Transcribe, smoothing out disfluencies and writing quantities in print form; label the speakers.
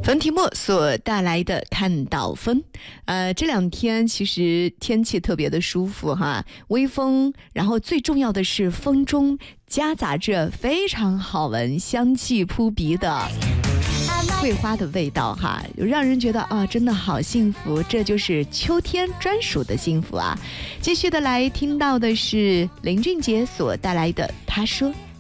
Speaker 1: 冯提莫所带来的看到风，这两天其实天气特别的舒服哈，微风，然后最重要的是风中夹杂着非常好闻、香气扑鼻的桂花的味道哈，让人觉得啊，真的好幸福，这就是秋天专属的幸福啊！继续的来听到的是林俊杰所带来的《他说》。